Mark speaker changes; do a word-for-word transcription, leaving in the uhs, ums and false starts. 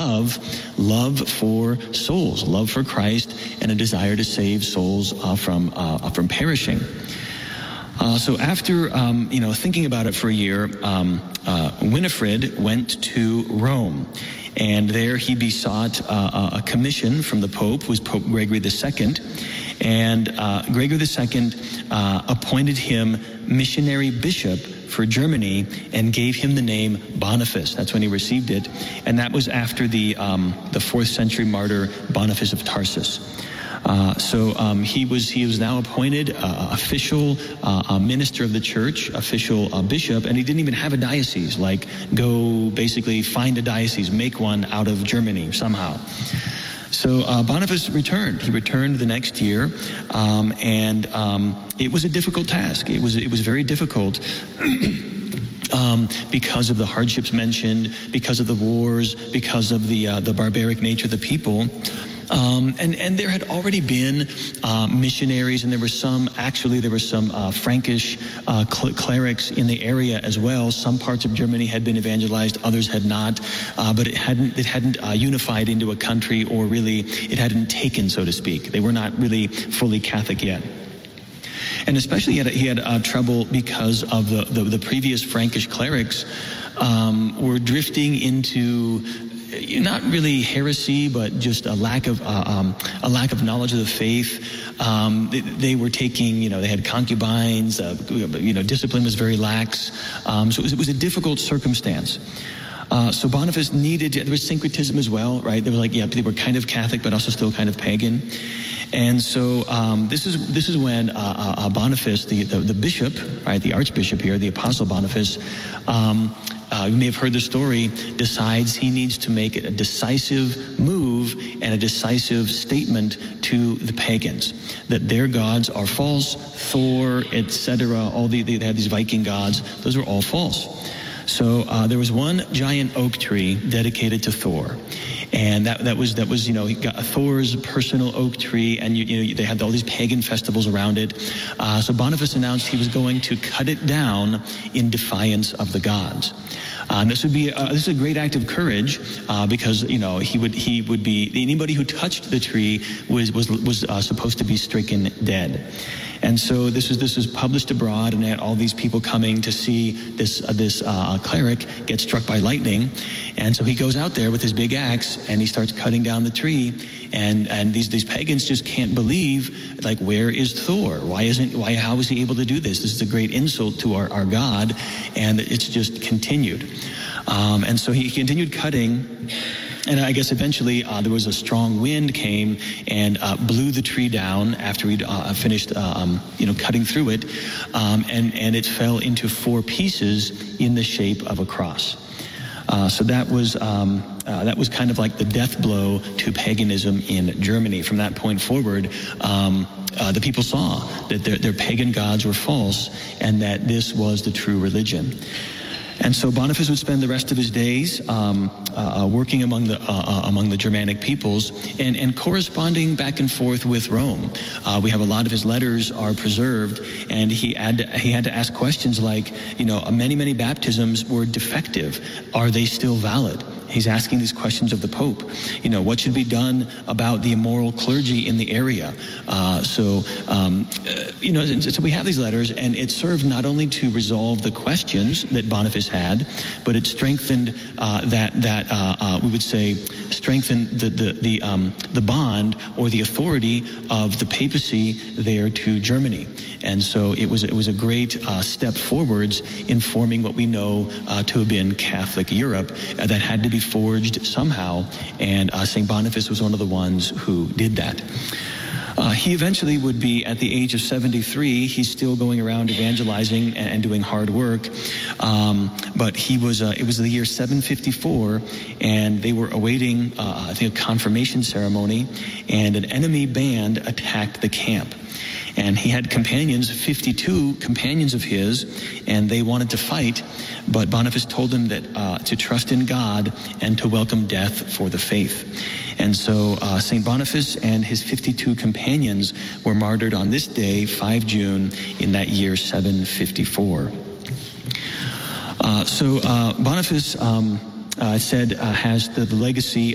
Speaker 1: of love for souls, love for Christ, and a desire to save souls uh, from uh, from perishing. Uh, so after, um, you know, thinking about it for a year, um, uh, Winifred went to Rome. And there he besought uh, a commission from the Pope, who was Pope Gregory the Second. And uh, Gregory the Second uh, appointed him missionary bishop for Germany and gave him the name Boniface. That's when he received it. And that was after the, um, the fourth century martyr Boniface of Tarsus. Uh, so um, he was he was now appointed uh, official uh, minister of the church, official uh, bishop, and he didn't even have a diocese. Like, go basically find a diocese, make one out of Germany somehow. So uh, Boniface returned. He returned the next year, um, and um, it was a difficult task. It was it was very difficult. Um, because of the hardships mentioned, because of the wars, because of the uh, the barbaric nature of the people. Um, and, and there had already been uh, missionaries, and there were some, actually there were some uh, Frankish uh, cl- clerics in the area as well. Some parts of Germany had been evangelized, others had not, uh, but it hadn't, it hadn't uh, unified into a country, or really it hadn't taken, so to speak. They were not really fully Catholic yet. And especially he had, he had uh, trouble because of the, the, the previous Frankish clerics um, were drifting into not really heresy, but just a lack of uh, um, a lack of knowledge of the faith. Um, they, they were taking, you know, they had concubines. Uh, you know, discipline was very lax. Um, so it was, it was a difficult circumstance. Uh, so Boniface needed, there was syncretism as well, right? They were like, yeah, they were kind of Catholic, but also still kind of pagan. And so um, this is this is when uh, uh, Boniface, the, the the bishop, right, the archbishop here, the Apostle Boniface, um, uh, you may have heard the story, decides he needs to make a decisive move and a decisive statement to the pagans that their gods are false. Thor, et cetera. All the they had these Viking gods; those were all false. So uh, there was one giant oak tree dedicated to Thor. And that that was that was you know he got Thor's personal oak tree, and you, you know they had all these pagan festivals around it. Uh, so Boniface announced he was going to cut it down in defiance of the gods. Uh, and this would be uh, this is a great act of courage uh, because you know he would he would be anybody who touched the tree was was was uh, supposed to be stricken dead. And so this was this was published abroad, and they had all these people coming to see this uh, this uh, cleric get struck by lightning. And so he goes out there with his big axe, and he starts cutting down the tree. And and these these pagans just can't believe, like, where is Thor? Why isn't why how is he able to do this? This is a great insult to our, our God, and it's just continued. Um, and so he continued cutting. And I guess eventually uh, there was a strong wind came and uh, blew the tree down after he'd uh, finished, uh, um, you know, cutting through it, um, and and it fell into four pieces in the shape of a cross. Uh, so that was um, uh, that was kind of like the death blow to paganism in Germany. From that point forward, um, uh, the people saw that their, their pagan gods were false, and that this was the true religion. And so Boniface would spend the rest of his days um, uh, working among the uh, uh, among the Germanic peoples and, and corresponding back and forth with Rome. Uh, we have a lot of his letters are preserved, and he had to, he had to ask questions like, you know, many many baptisms were defective. Are they still valid? He's asking these questions of the Pope. You know, what should be done about the immoral clergy in the area? Uh, so, um, uh, you know, so we have these letters, and it served not only to resolve the questions that Boniface had, but it strengthened uh, that that uh, uh, we would say strengthened the the the, um, the bond or the authority of the papacy there to Germany. And so it was it was a great uh, step forwards in forming what we know uh, to have been Catholic Europe uh, that had to be forged somehow, and uh, Saint Boniface was one of the ones who did that. Uh, he eventually would be, at the age of seventy-three, he's still going around evangelizing and, and doing hard work. Um, but he was, uh, it was the year seven fifty-four, and they were awaiting, uh, I think, a confirmation ceremony, and an enemy band attacked the camp. And he had companions, fifty-two companions of his, and they wanted to fight, but Boniface told them that uh, to trust in God and to welcome death for the faith. And so uh, Saint Boniface and his fifty-two companions were martyred on this day, the fifth of June, in that year seven fifty-four. Uh, so uh, Boniface, um, uh, said, uh, has the, the legacy